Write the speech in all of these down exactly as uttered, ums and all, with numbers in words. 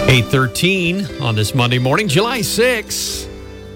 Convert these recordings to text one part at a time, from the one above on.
eight thirteen on this Monday morning, July sixth.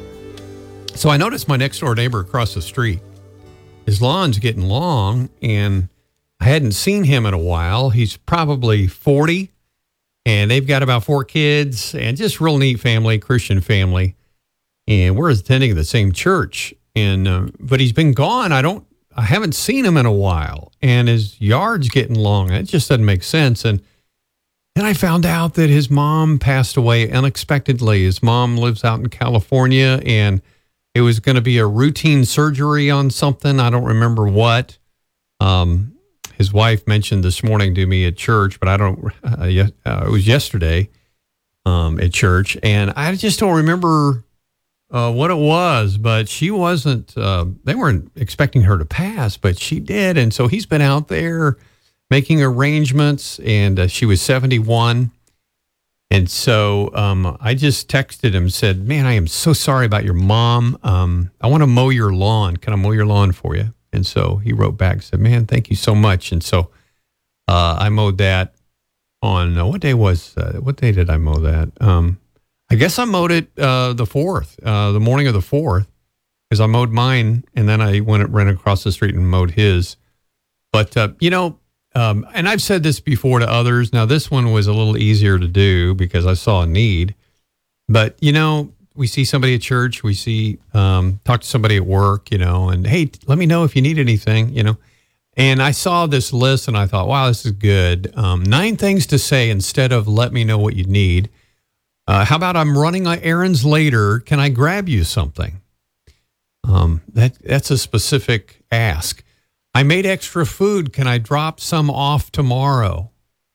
So I noticed my next door neighbor across the street. His lawn's getting long, and I hadn't seen him in a while. He's probably forty, and they've got about four kids, and just real neat family, Christian family. And we're attending the same church, and uh, but he's been gone. I don't, I haven't seen him in a while, and his yard's getting long. It just doesn't make sense. And then I found out that his mom passed away unexpectedly. His mom lives out in California, and it was going to be a routine surgery on something. I don't remember what. Um, his wife mentioned this morning to me at church, but I don't, uh, ye- uh, it was yesterday um, at church, and I just don't remember uh, what it was, but she wasn't, uh, they weren't expecting her to pass, but she did. And so he's been out there making arrangements, and uh, she was seventy-one. And so um, I just texted him, said, man, I am so sorry about your mom. Um, I want to mow your lawn. Can I mow your lawn for you? And so he wrote back, said, man, thank you so much. And so uh, I mowed that on, uh, what day was, uh, what day did I mow that? Um, I guess I mowed it uh, the fourth, uh, the morning of the fourth, because I mowed mine, and then I went ran across the street and mowed his. But, uh, you know, Um, and I've said this before to others. Now, this one was a little easier to do because I saw a need. But, you know, we see somebody at church, we see, um, talk to somebody at work, you know, and, hey, let me know if you need anything, you know. And I saw this list and I thought, wow, this is good. Um, nine things to say instead of let me know what you need. Uh, how about I'm running errands later. Can I grab you something? Um, that that's a specific ask. I made extra food. Can I drop some off tomorrow?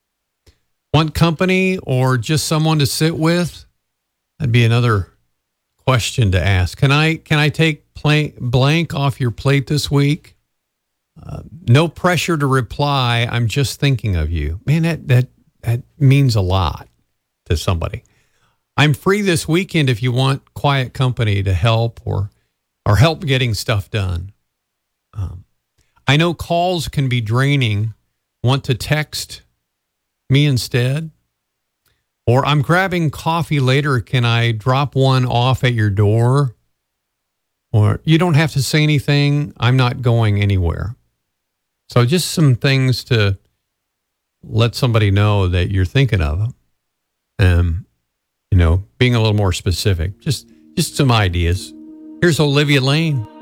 Want company or just someone to sit with? That'd be another question to ask. Can I can I take pla- blank off your plate this week? Uh, no pressure to reply. I'm just thinking of you. Man, that, that, that means a lot to somebody. I'm free this weekend if you want quiet company to help or, or help getting stuff done. Um, I know calls can be draining. Want to text me instead? Or I'm grabbing coffee later. Can I drop one off at your door? Or you don't have to say anything. I'm not going anywhere. So just some things to let somebody know that you're thinking of them. Um, you know, being a little more specific. Just, just some ideas. Here's Olivia Lane.